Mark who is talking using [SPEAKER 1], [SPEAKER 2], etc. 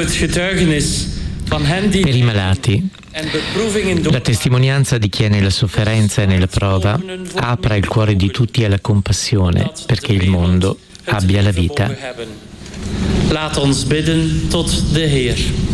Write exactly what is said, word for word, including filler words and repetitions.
[SPEAKER 1] Per i malati, la testimonianza di chi è nella sofferenza e nella prova apra il cuore di tutti alla compassione perché il mondo abbia la vita.
[SPEAKER 2] Laat ons bidden tot de Heer.